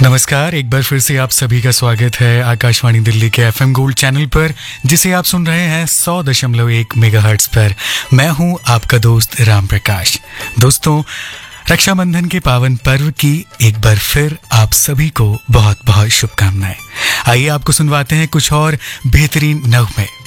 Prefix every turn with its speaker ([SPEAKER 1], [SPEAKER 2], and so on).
[SPEAKER 1] नमस्कार, एक बार फिर से आप सभी का स्वागत है आकाशवाणी दिल्ली के एफएम गोल्ड चैनल पर, जिसे आप सुन रहे हैं 100.1 मेगाहर्ट्ज पर। मैं हूं आपका दोस्त राम प्रकाश। दोस्तों, रक्षाबंधन के पावन पर्व की एक बार फिर आप सभी को बहुत बहुत शुभकामनाएं। आइए आपको सुनवाते हैं कुछ और बेहतरीन नगमे।